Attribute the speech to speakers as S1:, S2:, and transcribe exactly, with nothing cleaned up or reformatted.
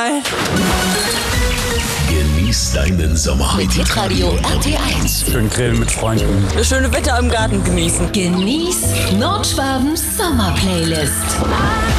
S1: Genieß deinen Sommer
S2: Mit Hitradio R T eins.
S3: Schön grillen mit Freunden.
S4: Das schöne Wetter im Garten genießen.
S2: Genieß Nordschwabens Sommerplaylist.